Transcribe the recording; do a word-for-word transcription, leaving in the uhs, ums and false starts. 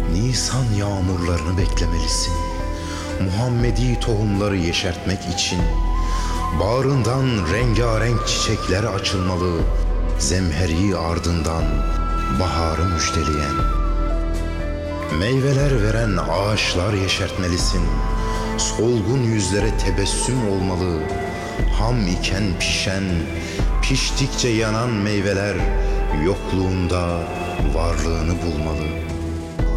Nisan yağmurlarını beklemelisin, Muhammedi tohumları yeşertmek için. Bağrından rengarenk çiçekler açılmalı, zemheri ardından baharı müjdeleyen. Meyveler veren ağaçlar yeşertmelisin, solgun yüzlere tebessüm olmalı. Ham iken pişen, piştikçe yanan meyveler yokluğunda varlığını bulmalı.